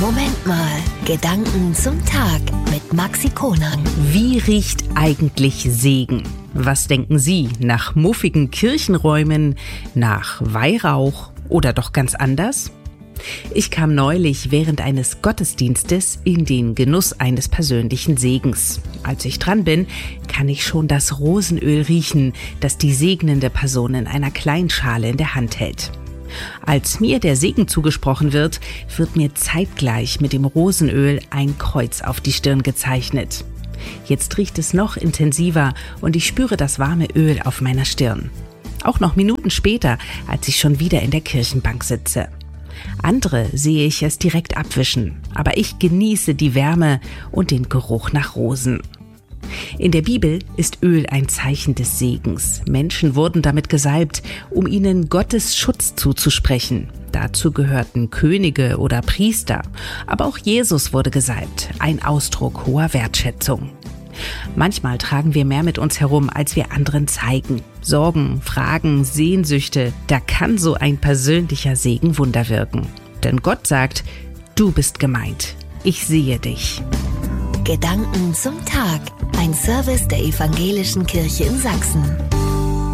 Moment mal, Gedanken zum Tag mit Maxi Konang. Wie riecht eigentlich Segen? Was denken Sie? Nach muffigen Kirchenräumen, nach Weihrauch oder doch ganz anders? Ich kam neulich während eines Gottesdienstes in den Genuss eines persönlichen Segens. Als ich dran bin, kann ich schon das Rosenöl riechen, das die segnende Person in einer Kleinschale in der Hand hält. Als mir der Segen zugesprochen wird, wird mir zeitgleich mit dem Rosenöl ein Kreuz auf die Stirn gezeichnet. Jetzt riecht es noch intensiver und ich spüre das warme Öl auf meiner Stirn. Auch noch Minuten später, als ich schon wieder in der Kirchenbank sitze. Andere sehe ich es direkt abwischen, aber ich genieße die Wärme und den Geruch nach Rosen. In der Bibel ist Öl ein Zeichen des Segens. Menschen wurden damit gesalbt, um ihnen Gottes Schutz zuzusprechen. Dazu gehörten Könige oder Priester, aber auch Jesus wurde gesalbt, ein Ausdruck hoher Wertschätzung. Manchmal tragen wir mehr mit uns herum, als wir anderen zeigen. Sorgen, Fragen, Sehnsüchte, da kann so ein persönlicher Segen Wunder wirken. Denn Gott sagt, du bist gemeint, ich sehe dich. Gedanken zum Tag. Ein Service der Evangelischen Kirche in Sachsen.